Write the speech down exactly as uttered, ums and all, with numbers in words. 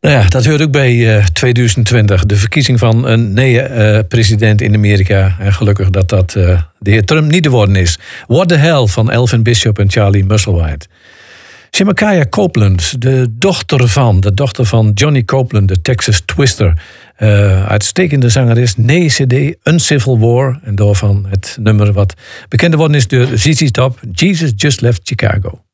Nou ja, dat hoort ook bij uh, tweeduizend twintig. De verkiezing van een nieuwe uh, president in Amerika. En gelukkig dat dat uh, de heer Trump niet te worden is. What the Hell van Elvin Bishop en Charlie Musselwhite. Shemakaya Copeland, de dochter van, de dochter van Johnny Copeland, de Texas Twister. Uh, uitstekende zangeres, nee C D, Uncivil War. En daarvan het nummer wat bekend geworden is door Z Z Top, Jesus Just Left Chicago.